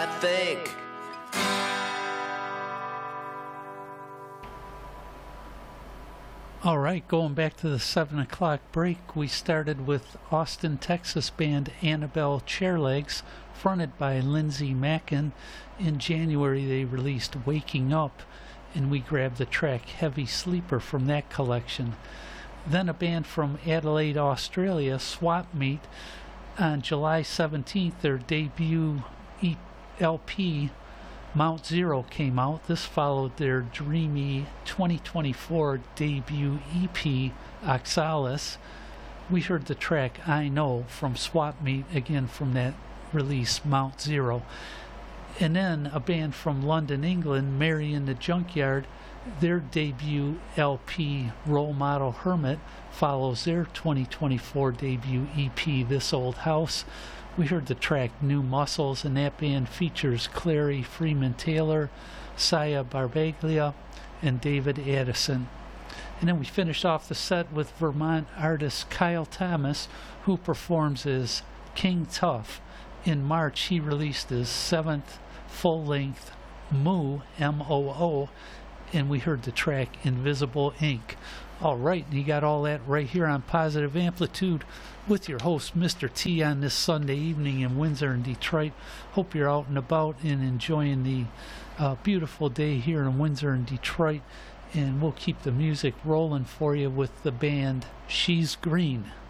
I think. All right, going back to the 7 o'clock break, we started with Austin, Texas band Annabelle Chairlegs, fronted by Lindsey Mackin. In January, they released Waking Up, and we grabbed the track Heavy Sleeper from that collection. Then a band from Adelaide, Australia, Swap Meet. On July 17th, their debut LP, Mount Zero, came out. This followed their dreamy 2024 debut EP, Oxalis. We heard the track I Know from Swap Meet, again from that release, Mount Zero. And then a band from London, England, Mary in the Junkyard, their debut LP, Role Model Hermit, follows their 2024 debut EP, This Old House. We heard the track New Muscles, and that band features Clary Freeman Taylor, Saya Barbaglia, and David Addison. And then we finished off the set with Vermont artist Kyle Thomas, who performs as King Tough. In March, he released his 7th full-length Moo, M-O-O, and we heard the track Invisible Ink. All right, and you got all that right here on Positive Amplitude with your host, Mr. T, on this Sunday evening in Windsor and Detroit. Hope you're out and about and enjoying the beautiful day here in Windsor and Detroit. And we'll keep the music rolling for you with the band She's Green.